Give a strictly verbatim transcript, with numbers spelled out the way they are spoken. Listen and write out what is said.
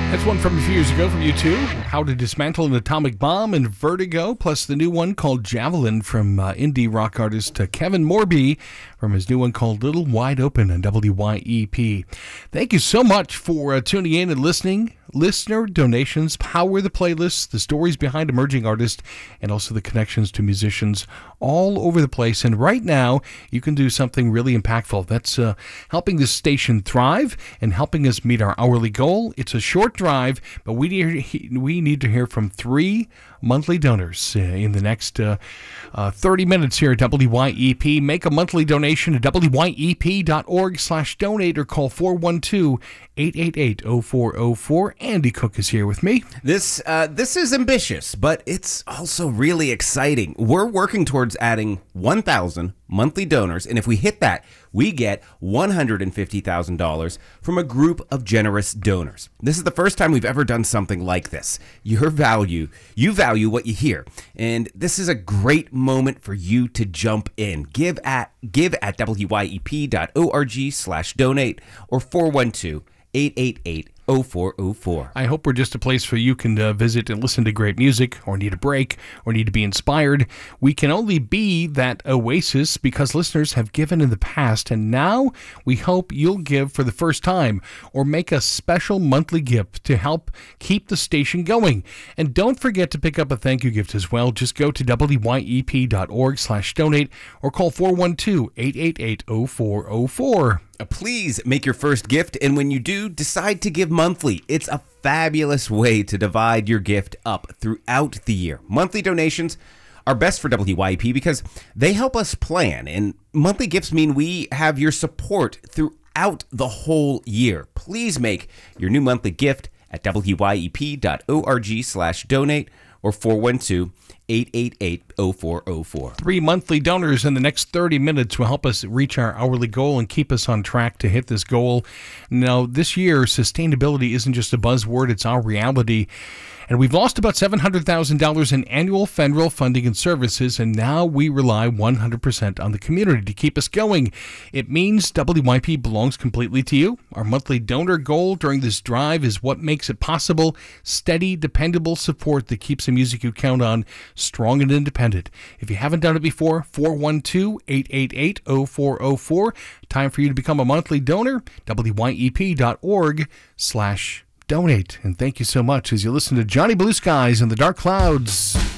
That's one from a few years ago from U two. How to Dismantle an Atomic Bomb and Vertigo, plus the new one called Javelin from uh, indie rock artist uh, Kevin Morby from his new one called Little Wide Open on W Y E P. Thank you so much for uh, tuning in and listening. Listener donations power the playlists, the stories behind emerging artists, and also the connections to musicians all over the place. And right now, you can do something really impactful. That's uh, helping this station thrive and helping us meet our hourly goal. It's a short drive, but we need, we need to hear from three monthly donors uh, in the next uh, uh, thirty minutes here at W Y E P. Make a monthly donation at W Y E P dot org slash donate or call four one two, eight eight eight, oh four oh four. Andy Cook is here with me. This uh, this is ambitious, but it's also really exciting. We're working towards adding one thousand monthly donors, and if we hit that, we get one hundred fifty thousand dollars from a group of generous donors. This is the first time we've ever done something like this. Your value, you value what you hear, and this is a great moment for you to jump in. Give at give at W Y E P dot org slash donate or four one two, eight eight eight, oh four oh four. I hope we're just a place where you can uh, visit and listen to great music, or need a break, or need to be inspired. We can only be that oasis because listeners have given in the past, and now we hope you'll give for the first time, or make a special monthly gift to help keep the station going. And don't forget to pick up a thank you gift as well. Just go to W Y E P dot org slash donate or call four one two, eight eight eight, oh four oh four. Please make your first gift, and when you do, decide to give monthly. It's a fabulous way to divide your gift up throughout the year. Monthly donations are best for W Y E P because they help us plan, and monthly gifts mean we have your support throughout the whole year. Please make your new monthly gift at W Y E P dot org slash donate or four one two, eight eight eight, oh four oh four. Three monthly donors in the next thirty minutes will help us reach our hourly goal and keep us on track to hit this goal. Now, this year, sustainability isn't just a buzzword, it's our reality. And we've lost about seven hundred thousand dollars in annual federal funding and services, and now we rely one hundred percent on the community to keep us going. It means W Y P belongs completely to you. Our monthly donor goal during this drive is what makes it possible. Steady, dependable support that keeps the music you count on strong and independent. If you haven't done it before, four one two, eight eight eight, oh four oh four. Time for you to become a monthly donor. W Y E P dot org slash donate. And thank you so much as you listen to Johnny Blue Skies and the Dark Clouds.